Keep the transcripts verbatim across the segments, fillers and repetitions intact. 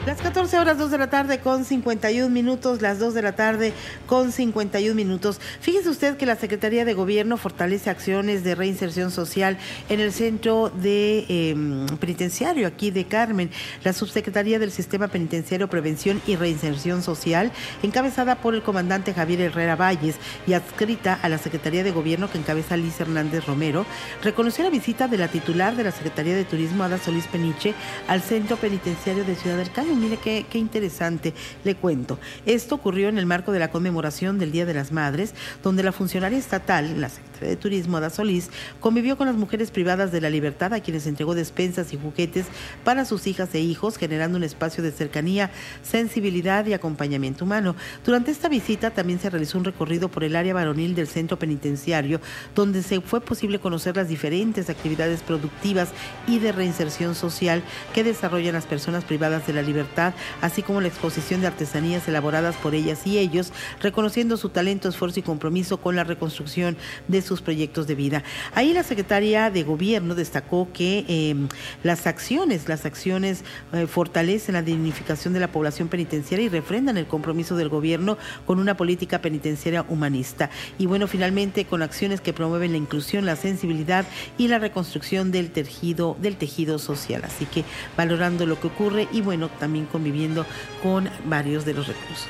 Las catorce horas, dos de la tarde con cincuenta y un minutos, las dos de la tarde con cincuenta y un minutos. Fíjese usted que la Secretaría de Gobierno fortalece acciones de reinserción social en el centro de eh, penitenciario aquí de Carmen. La Subsecretaría del Sistema Penitenciario, Prevención y Reinserción Social, encabezada por el comandante Javier Herrera Valles y adscrita a la Secretaría de Gobierno que encabeza Liz Hernández Romero, reconoció la visita de la titular de la Secretaría de Turismo, Ada Solís Peniche, al centro penitenciario de Ciudad del Carmen. Mire qué, qué interesante, le cuento. Esto ocurrió en el marco de la conmemoración del Día de las Madres, donde la funcionaria estatal, la Secretaría de Turismo, Ada Solís, convivió con las mujeres privadas de la libertad, a quienes entregó despensas y juguetes para sus hijas e hijos, generando un espacio de cercanía, sensibilidad y acompañamiento humano. Durante esta visita también se realizó un recorrido por el área varonil del centro penitenciario, donde se fue posible conocer las diferentes actividades productivas y de reinserción social que desarrollan las personas privadas de la libertad, así como la exposición de artesanías elaboradas por ellas y ellos, reconociendo su talento, esfuerzo y compromiso con la reconstrucción de sus proyectos de vida. Ahí la Secretaría de Gobierno destacó que eh, las acciones, las acciones eh, fortalecen la dignificación de la población penitenciaria y refrendan el compromiso del gobierno con una política penitenciaria humanista. Y bueno, finalmente con acciones que promueven la inclusión, la sensibilidad y la reconstrucción del tejido, del tejido social. Así que valorando lo que ocurre y bueno, también conviviendo con varios de los reclusos.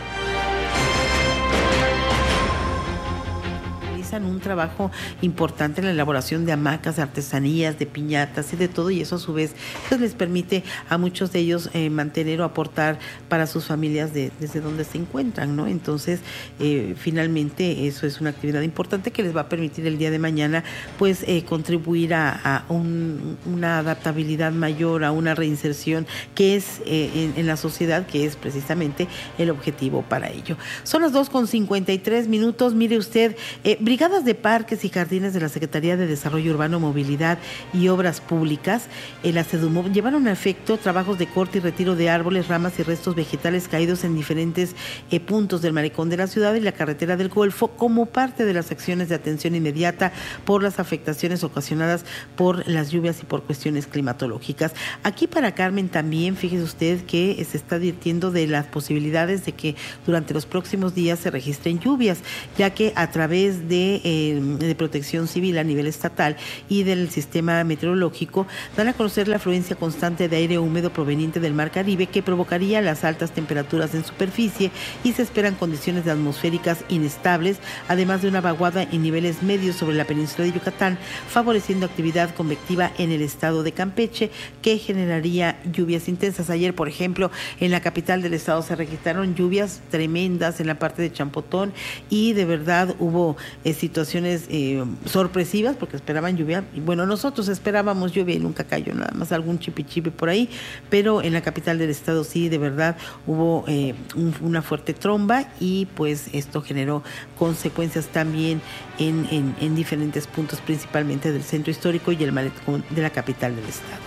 Un trabajo importante en la elaboración de hamacas, de artesanías, de piñatas y de todo, y eso a su vez pues les permite a muchos de ellos eh, mantener o aportar para sus familias de, desde donde se encuentran, ¿no? Entonces, eh, finalmente eso es una actividad importante que les va a permitir el día de mañana pues eh, contribuir a, a un, una adaptabilidad mayor, a una reinserción que es eh, en, en la sociedad, que es precisamente el objetivo para ello. Son las dos con cincuenta y tres minutos. Mire usted, eh, brigadas de parques y jardines de la Secretaría de Desarrollo Urbano, Movilidad y Obras Públicas, en la SEDUMOV, llevaron a efecto trabajos de corte y retiro de árboles, ramas y restos vegetales caídos en diferentes eh, puntos del malecón de la ciudad y la carretera del Golfo, como parte de las acciones de atención inmediata por las afectaciones ocasionadas por las lluvias y por cuestiones climatológicas. Aquí para Carmen también, fíjese usted que se está advirtiendo de las posibilidades de que durante los próximos días se registren lluvias, ya que a través de De, eh, de Protección Civil a nivel estatal y del sistema meteorológico dan a conocer la afluencia constante de aire húmedo proveniente del Mar Caribe, que provocaría las altas temperaturas en superficie, y se esperan condiciones atmosféricas inestables, además de una vaguada en niveles medios sobre la península de Yucatán, favoreciendo actividad convectiva en el estado de Campeche, que generaría lluvias intensas. Ayer, por ejemplo, en la capital del estado se registraron lluvias tremendas en la parte de Champotón, y de verdad hubo eh, situaciones eh, sorpresivas porque esperaban lluvia, y bueno, nosotros esperábamos lluvia y nunca cayó, nada más algún chipi-chipi por ahí, pero en la capital del estado sí, de verdad hubo eh, un, una fuerte tromba, y pues esto generó consecuencias también en, en, en diferentes puntos, principalmente del centro histórico y el malecón de la capital del estado.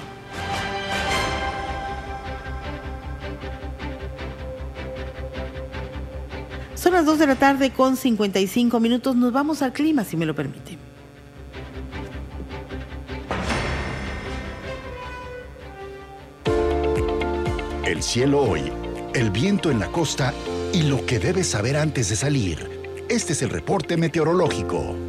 Son las dos de la tarde con cincuenta y cinco minutos. Nos vamos al clima, si me lo permite. El cielo hoy, el viento en la costa y lo que debes saber antes de salir. Este es el reporte meteorológico.